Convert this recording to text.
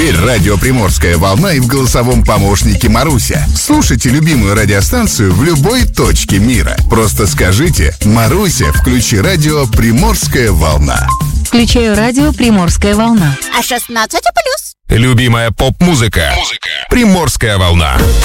Теперь радио «Приморская волна» и в голосовом помощнике Маруся. Слушайте любимую радиостанцию в любой точке мира. Просто скажите: «Маруся, включи радио «Приморская волна». Включаю радио «Приморская волна». А 16+. Любимая поп-музыка. Приморская волна.